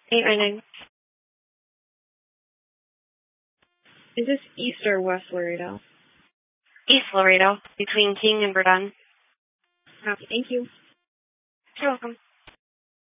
899. Is this East or West Laredo? East Laredo, between King and Verdun. Copy. Thank you. You're welcome.